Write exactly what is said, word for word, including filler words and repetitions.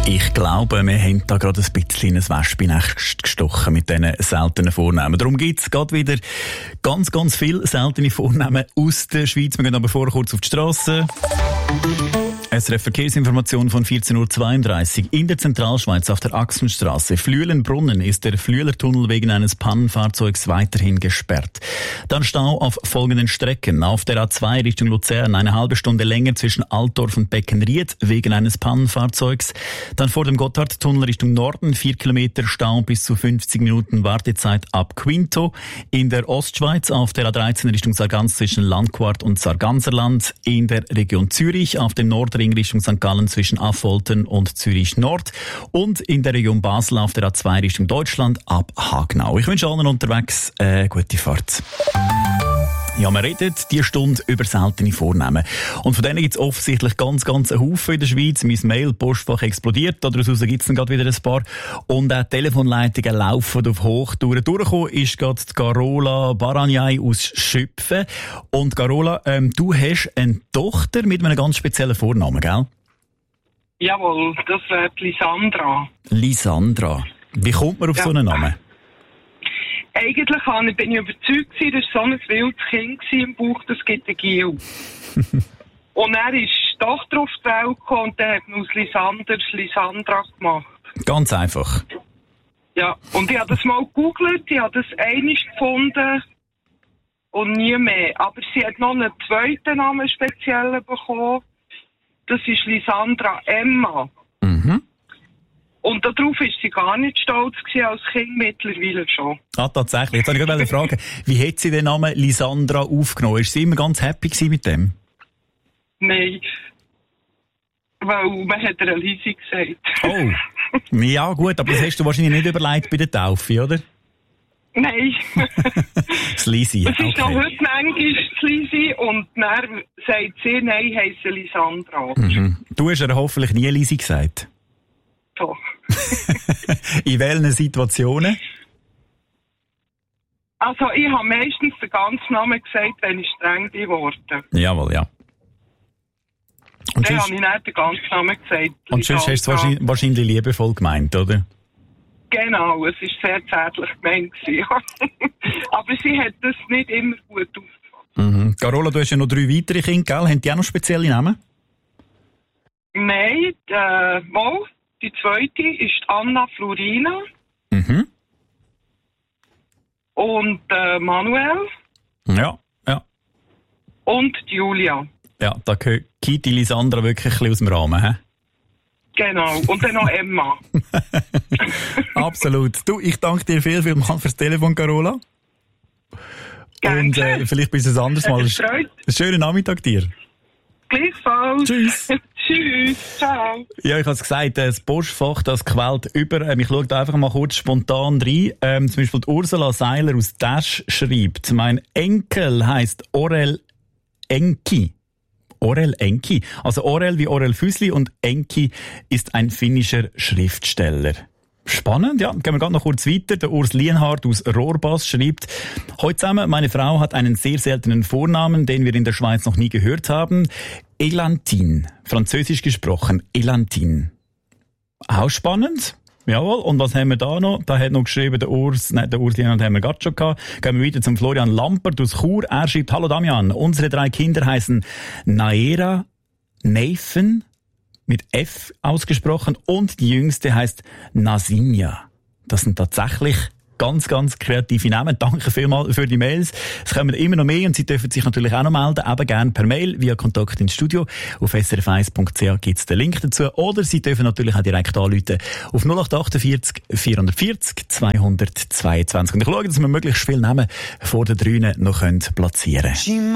Ich glaube, wir haben da gerade ein bisschen ein Wespennest gestochen mit diesen seltenen Vornamen. Darum gibt es gerade wieder ganz, ganz viele seltene Vornamen aus der Schweiz. Wir gehen aber vorher kurz auf die Strasse. S R F-Verkehrsinformation von vierzehn Uhr zweiunddreißig. In der Zentralschweiz auf der Axenstrasse Flüelenbrunnen ist der Flüelertunnel wegen eines Pannenfahrzeugs weiterhin gesperrt. Dann Stau auf folgenden Strecken. Auf der A zwei Richtung Luzern eine halbe Stunde länger zwischen Altdorf und Beckenried wegen eines Pannenfahrzeugs. Dann vor dem Gotthardtunnel Richtung Norden vier Kilometer Stau bis zu fünfzig Minuten Wartezeit ab Quinto. In der Ostschweiz auf der A dreizehn Richtung Sargans zwischen Landquart und Sarganserland. In der Region Zürich auf dem Nordring Richtung Sankt Gallen zwischen Affolten und Zürich Nord und in der Region Basel auf der A zwei Richtung Deutschland ab Hagenau. Ich wünsche allen unterwegs eine gute Fahrt. Ja, wir reden diese Stunde über seltene Vornamen. Und von denen gibt es offensichtlich ganz, ganz einen Haufen in der Schweiz. Mein Mail-Postfach explodiert, daraus gibt es dann gerade wieder ein paar. Und auch die Telefonleitungen laufen auf Hochtouren. Durchgekommen ist gerade die Carola Baranjai aus Schüpfen. Und Carola, ähm, du hast eine Tochter mit einem ganz speziellen Vornamen, gell? Jawohl, das wäre Lisandra. Lisandra. Wie kommt man auf ja. so einen Namen? Eigentlich bin ich überzeugt, das war so ein wildes Kind im Bauch, das gibt ein Gil. Und er ist die Tochter auf die Welt gekommen und der hat aus Lisander Lisandra gemacht. Ganz einfach. Ja, und ich habe das mal gegoogelt, ich habe das einmal gefunden und nie mehr. Aber sie hat noch einen zweiten Namen speziell bekommen. Das ist Lisandra Emma. Mhm. Und darauf war sie gar nicht stolz gewesen, als Kind, mittlerweile schon. Ah, tatsächlich. Jetzt wollte ich gerade fragen, wie hat sie den Namen Lisandra aufgenommen? Ist sie immer ganz happy gewesen mit dem? Nein. Weil man hat ihr Lisi gesagt. Oh. Ja, gut, aber das hast du wahrscheinlich nicht überlegt bei der Taufe, oder? Nein. Das Lisi, okay. Es ist noch heute manchmal das Lisi und dann sagt sie, nein, heisst Lisandra. Mhm. Du hast ihr hoffentlich nie Lisi gesagt? Doch. In welchen Situationen? Also, ich habe meistens den ganzen Namen gesagt, wenn ich streng bin worden. Jawohl, ja. Und dann sonst... habe ich nicht den ganzen Namen gesagt. Und sonst hast du es wahrscheinlich, wahrscheinlich liebevoll gemeint, oder? Genau, es war sehr zärtlich gemeint. Aber sie hat das nicht immer gut aufgefasst. Mhm. Carola, du hast ja noch drei weitere Kinder, gell? Haben die auch noch spezielle Namen? Nein, äh, mal. Die zweite ist Anna Florina. Mhm. Und äh, Manuel. Ja, ja. Und Julia. Ja, da gehört die Lisandra wirklich ein bisschen aus dem Rahmen, hä? Genau. Und dann noch Emma. Absolut. Du, ich danke dir viel, viel mal fürs Telefon, Carola. Gerne. Und äh, vielleicht bis ein anderes Mal. Einen schönen Nachmittag dir. Gleichfalls. Tschüss. Tschüss, ciao. Ja, ich habe es gesagt, das Postfach, das quält über. Ähm, ich schaue da einfach mal kurz spontan rein. Ähm, zum Beispiel die Ursula Seiler aus Dash schreibt, mein Enkel heisst Orel Enki. Orel Enki. Also Orel wie Orel Füsli und Enki ist ein finnischer Schriftsteller. Spannend, ja. Gehen wir gerade noch kurz weiter. Der Urs Lienhardt aus Rohrbass schreibt, heute zusammen, meine Frau hat einen sehr seltenen Vornamen, den wir in der Schweiz noch nie gehört haben. Elantin. Französisch gesprochen. Elantin. Auch spannend. Jawohl. Und was haben wir da noch? Da hat noch geschrieben, der Urs, nein, der Urs Lienhardt haben wir gerade schon gehabt. Gehen wir weiter zum Florian Lampert aus Chur. Er schreibt, hallo Damian, unsere drei Kinder heißen Naera, Nathan, mit F ausgesprochen, und die jüngste heißt Nasinja. Das sind tatsächlich ganz, ganz kreative Namen. Danke vielmals für die Mails. Es kommen immer noch mehr und Sie dürfen sich natürlich auch noch melden, eben gerne per Mail via Kontakt ins Studio. Auf s r f eins punkt c h gibt es den Link dazu. Oder Sie dürfen natürlich auch direkt anrufen auf null acht achtundvierzig vierhundertvierzig zweihundertzweiundzwanzig. Und ich schaue, dass wir möglichst viele Namen vor den Drünen noch platzieren können.